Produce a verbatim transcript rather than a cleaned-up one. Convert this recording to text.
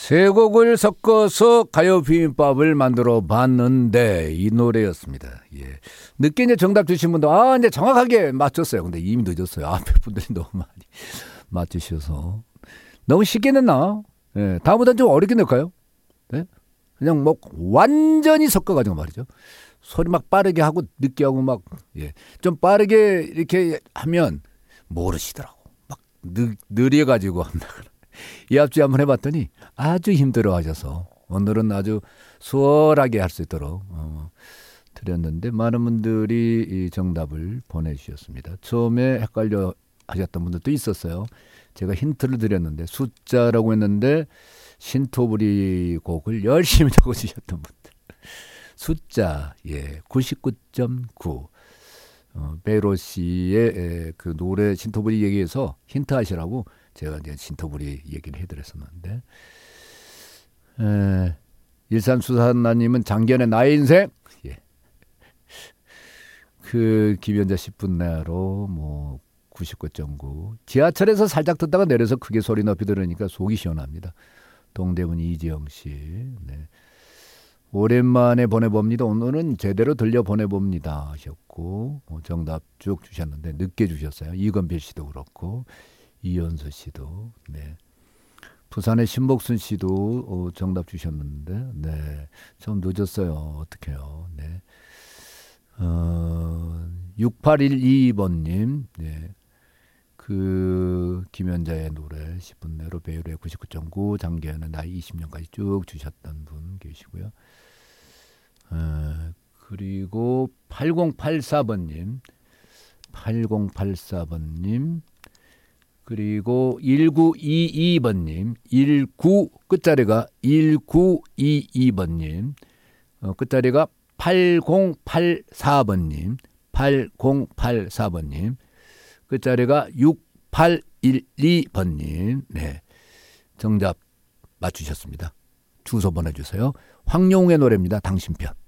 세 곡을 섞어서 가요 비빔밥을 만들어 봤는데 이 노래였습니다. 예. 늦게 이제 정답 주신 분도 아 이제 정확하게 맞췄어요. 근데 이미 늦었어요. 앞에 분들이 너무 많이 맞추셔서 너무 쉽게 냈나? 예. 다음보다는 좀 어렵게 낼까요? 네? 그냥 뭐 완전히 섞어가지고 말이죠. 소리 막 빠르게 하고 늦게 하고 막 예. 좀 빠르게 이렇게 하면 모르시더라고. 막 느, 느려가지고 한다. 이 앞뒤 한번 해봤더니 아주 힘들어하셔서 오늘은 아주 수월하게 할 수 있도록 어, 드렸는데 많은 분들이 이 정답을 보내주셨습니다. 처음에 헷갈려 하셨던 분들도 있었어요. 제가 힌트를 드렸는데 숫자라고 했는데 신토부리 곡을 열심히 적어주셨던 분들. 숫자 예 구십구 점 구 어, 베로 씨의 에, 그 노래 신토부리 얘기해서 힌트 하시라고 제가 이제 신토부리 얘기를 해드렸었는데 에, 일산수산나님은 장기현의 나의 인생 예. 그 김연자 십 분 내로 뭐 구십구 점 구 지하철에서 살짝 듣다가 내려서 크게 소리 높이 들으니까 속이 시원합니다. 동대문 이지영 씨 네. 오랜만에 보내봅니다. 오늘은 제대로 들려 보내봅니다 하셨고 정답 쭉 주셨는데 늦게 주셨어요. 이건필 씨도 그렇고 이연서 씨도 네. 부산의 신복순 씨도 어, 정답 주셨는데 네. 좀 늦었어요. 어떡해요. 네. 어, 육팔일이 번님 네. 그 김연자의 노래 십 분 내로 배우의 구십구 점 구 장기현의 나이 이십 년까지 쭉 주셨던 분 계시고요. 어, 그리고 팔공팔사 번님 팔공팔사 번님 그리고 일구이이 번님 일구 끝자리가 일구이이 번님 어, 끝자리가 팔공팔사 번님 팔공팔사 번님 끝자리가 육팔일이 번님 네 정답 맞추셨습니다. 주소 보내주세요. 황영웅의 노래입니다. 당신 편.